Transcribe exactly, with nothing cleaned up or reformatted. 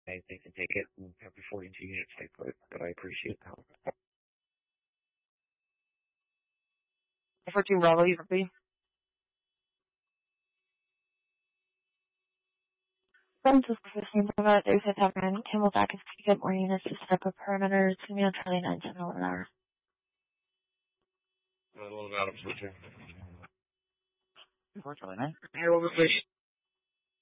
they can take it and have the forty-two units they put, but I appreciate the help. fourteen Bravo, you copy? From this position, about there's a tavern, Camelback is to get more units to set up a perimeter. It's going to be on Charlie nine, ten, eleven hours. A little out of switching. Before Charlie nine? Here, we'll be